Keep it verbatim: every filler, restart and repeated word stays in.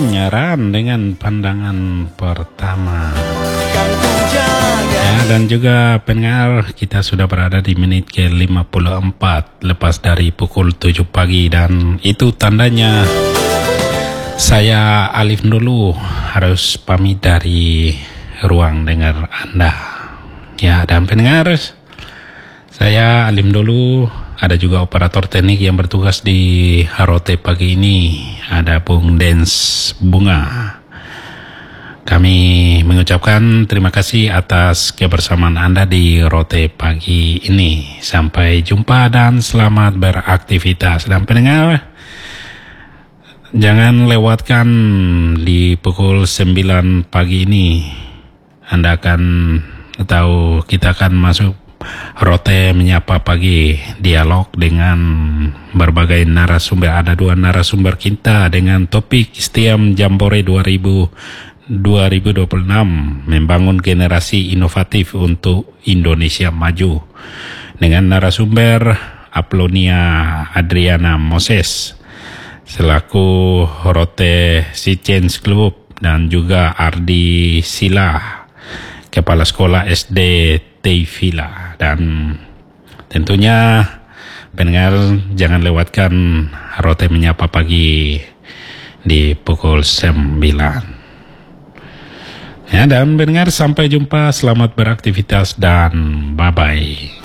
penyiaran dengan pandangan pertama. Ya, dan juga pendengar, kita sudah berada di menit ke lima puluh empat lepas dari pukul tujuh pagi, dan itu tandanya saya Alif dulu harus pamit dari ruang dengar Anda. Ya, dan pendengar, saya Alim dulu, ada juga operator teknik yang bertugas di Harote pagi ini, ada Bung Dens Bunga. Kami mengucapkan terima kasih atas kebersamaan Anda di Rote pagi ini. Sampai jumpa dan selamat beraktivitas. Dan pendengar, jangan lewatkan di pukul sembilan pagi ini. Anda akan tahu kita akan masuk Rote Menyapa Pagi, dialog dengan berbagai narasumber. Ada dua narasumber kita dengan topik STEAM Jambore dua ribu dua puluh enam, membangun generasi inovatif untuk Indonesia maju, dengan narasumber Aplonia Adriana Moses selaku Rote Sea Change Club, dan juga Ardi Sila, Kepala Sekolah S D Teifila. Dan tentunya pendengar jangan lewatkan Rote Menyapa Pagi di pukul sembilan. Ya, dan pendengar, sampai jumpa, selamat beraktivitas dan bye-bye.